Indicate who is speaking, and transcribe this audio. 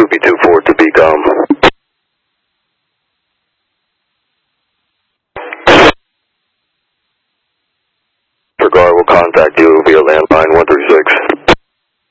Speaker 1: 2B24 to BCOM. Guard will contact you via landline 136.